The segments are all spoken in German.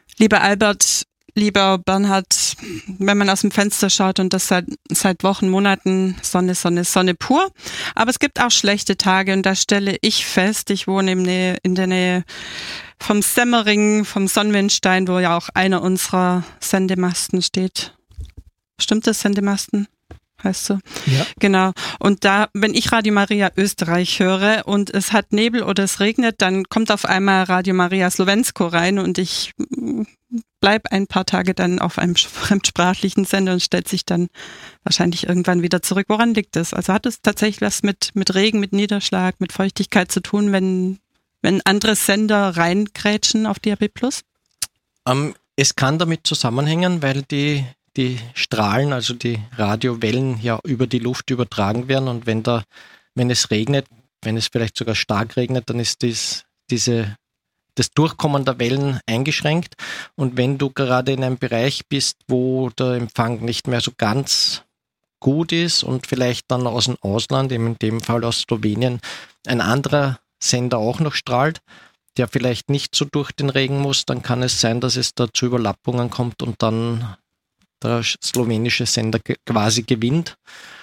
Lieber Albert, lieber Bernhard, wenn man aus dem Fenster schaut und das seit Wochen, Monaten, Sonne, Sonne, Sonne pur. Aber es gibt auch schlechte Tage und da stelle ich fest, ich wohne in der Nähe vom Semmering, vom Sonnenwindstein, wo ja auch einer unserer Sendemasten steht. Stimmt das, Sendemasten? Heißt so? Ja. Genau. Und da, wenn ich Radio Maria Österreich höre und es hat Nebel oder es regnet, dann kommt auf einmal Radio Maria Slovensko rein und ich bleib ein paar Tage dann auf einem fremdsprachlichen Sender und stellt sich dann wahrscheinlich irgendwann wieder zurück. Woran liegt das? Also hat es tatsächlich was mit Regen, mit Niederschlag, mit Feuchtigkeit zu tun, wenn andere Sender reingrätschen auf DAB+? Es kann damit zusammenhängen, weil die Strahlen, also die Radiowellen ja über die Luft übertragen werden und wenn es regnet, wenn es vielleicht sogar stark regnet, dann ist das Durchkommen der Wellen eingeschränkt und wenn du gerade in einem Bereich bist, wo der Empfang nicht mehr so ganz gut ist und vielleicht dann aus dem Ausland, eben in dem Fall aus Slowenien, ein anderer Sender auch noch strahlt, der vielleicht nicht so durch den Regen muss, dann kann es sein, dass es da zu Überlappungen kommt und dann der slowenische Sender quasi gewinnt.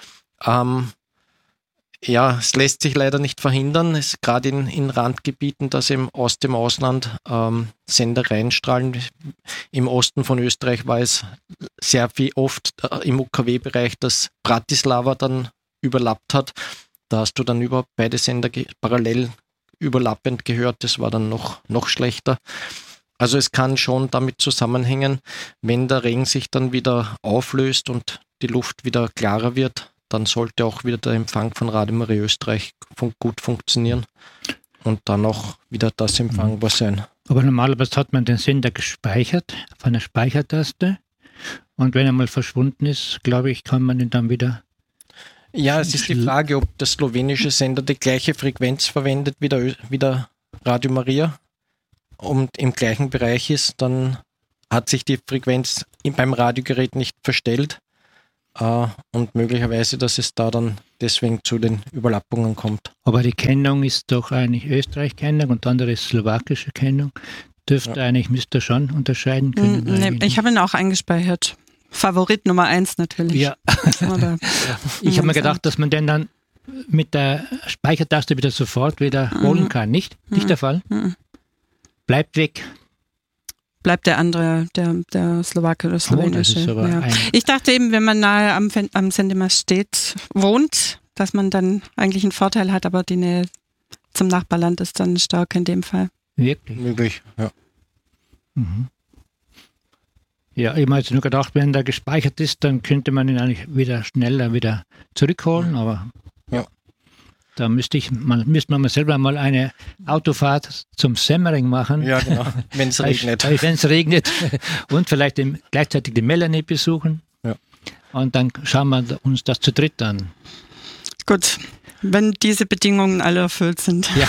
Es lässt sich leider nicht verhindern. Es ist gerade in Randgebieten, dass eben aus dem Ausland Sender reinstrahlen. Im Osten von Österreich war es sehr viel oft im UKW-Bereich, dass Bratislava dann überlappt hat. Da hast du dann überhaupt beide Sender parallel überlappend gehört. Das war dann noch schlechter. Also es kann schon damit zusammenhängen, wenn der Regen sich dann wieder auflöst und die Luft wieder klarer wird, dann sollte auch wieder der Empfang von Radio Maria Österreich gut funktionieren und dann auch wieder das empfangbar sein. Aber normalerweise hat man den Sender gespeichert auf einer Speichertaste und wenn er mal verschwunden ist, glaube ich, kann man ihn dann wieder... Ja, es ist die Frage, ob der slowenische Sender die gleiche Frequenz verwendet wie der Radio Maria und im gleichen Bereich ist, dann hat sich die Frequenz beim Radiogerät nicht verstellt und möglicherweise, dass es da dann deswegen zu den Überlappungen kommt. Aber die Kennung ist doch eigentlich Österreich-Kennung und andere ist slowakische Kennung. Müsste schon unterscheiden können. Nee, ich habe ihn auch eingespeichert. Favorit Nummer 1 natürlich. Ja. Ich habe mir gedacht, dass man den dann mit der Speichertaste wieder sofort wieder holen kann. Nicht der Fall? Bleibt weg. Bleibt der andere, der Slowake oder Slowenische. Ich dachte eben, wenn man nahe am Sendemast wohnt, dass man dann eigentlich einen Vorteil hat, aber die Nähe zum Nachbarland ist dann stark in dem Fall. Wirklich? Möglich, ja. Mhm. Ja, ich habe jetzt nur gedacht, wenn der gespeichert ist, dann könnte man ihn eigentlich wieder schneller wieder zurückholen, aber da müsste man mal selber mal eine Autofahrt zum Semmering machen. Ja, genau, wenn es regnet. Wenn es regnet und vielleicht gleichzeitig die Melanie besuchen. Ja. Und dann schauen wir uns das zu dritt an. Gut, wenn diese Bedingungen alle erfüllt sind. Ja.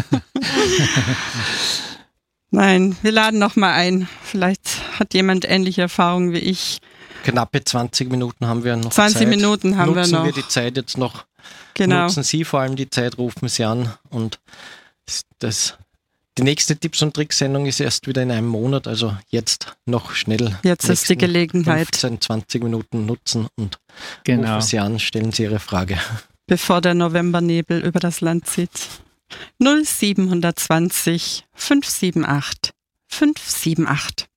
Nein, wir laden noch mal ein. Vielleicht hat jemand ähnliche Erfahrungen wie ich. Knappe 20 Minuten haben wir noch 20 Zeit. Minuten haben wir noch. Nutzen wir die Zeit jetzt noch. Genau. Nutzen Sie vor allem die Zeit, rufen Sie an. Und die nächste Tipps- und Tricks-Sendung ist erst wieder in einem Monat, also jetzt noch schnell. Jetzt ist die Gelegenheit. 15, 20 Minuten nutzen und rufen Sie an, stellen Sie Ihre Frage. Bevor der Novembernebel über das Land zieht. 0720 578 578.